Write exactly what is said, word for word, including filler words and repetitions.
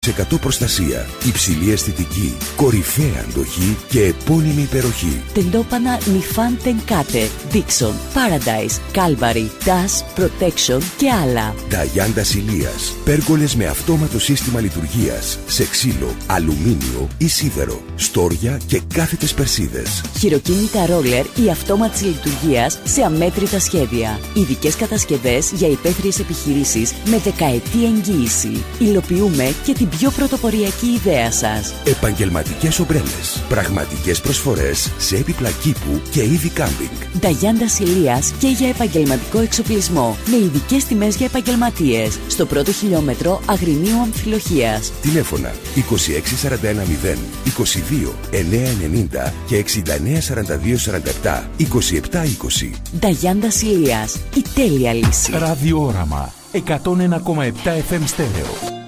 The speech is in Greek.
τοις εκατό προστασία, υψηλή αισθητική, κορυφαία αντοχή και επώνυμη υπεροχή. Τεντόπανα Νιφάν Τενκάτε, Dixon, Paradise, Calvary, Dash, Protection και άλλα. Νταγιάντα Ηλίας. Πέργολες με αυτόματο σύστημα λειτουργίας σε ξύλο, αλουμίνιο ή σίδερο, στόρια και κάθετες περσίδες. Χειροκίνητα ρόλερ ή αυτόματης λειτουργίας σε αμέτρητα σχέδια. Ειδικές κατασκευές για υπαίθριες επιχειρήσεις με δεκαετή εγγύηση. Υλοποιούμε και την πιο πρωτοποριακή ιδέα σας. Επαγγελματικές ομπρέλες. Πραγματικές προσφορές σε έπιπλα κήπου και είδη κάμπινγκ. Νταγιάντα Ηλίας και για επαγγελματικό εξοπλισμό. Με ειδικές τιμές για επαγγελματίες. Στο πρώτο χιλιόμετρο Αγρινίου Αμφιλοχίας. Τηλέφωνα είκοσι έξι σαράντα ένα μηδέν είκοσι δύο εννιακόσια ενενήντα και εξήντα εννέα σαράντα δύο σαράντα επτά είκοσι επτά είκοσι. Νταγιάντα Ηλίας. Η τέλεια λύση. Ραδιόραμα εκατόν ένα κόμμα επτά εφ εμ στέρεο.